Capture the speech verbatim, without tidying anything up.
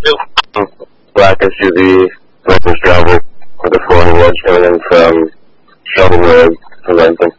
Black S U V, Memphis travel with a four hundred wedge coming in from Sheldon Road to Renton.